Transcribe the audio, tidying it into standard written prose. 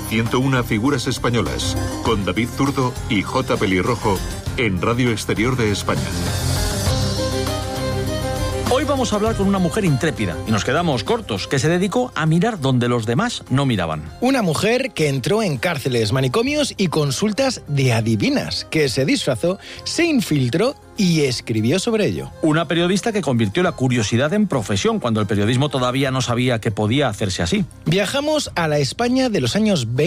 101 figuras españolas, con David Zurdo y J. Pelirrojo, en Radio Exterior de España. Hoy vamos a hablar con una mujer intrépida, y nos quedamos cortos, que se dedicó a mirar donde los demás no miraban. Una mujer que entró en cárceles, manicomios y consultas de adivinas, que se disfrazó, se infiltró y escribió sobre ello. Una periodista que convirtió la curiosidad en profesión, cuando el periodismo todavía no sabía que podía hacerse así. Viajamos a la España de los años 20.